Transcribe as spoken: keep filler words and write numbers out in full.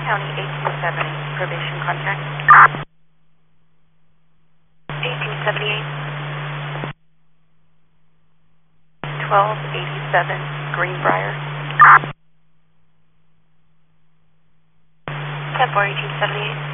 County eighteen seventy, probation contact. eighteen seventy-eight. twelve eighty-seven, Greenbrier. ten four, eighteen seventy-eight.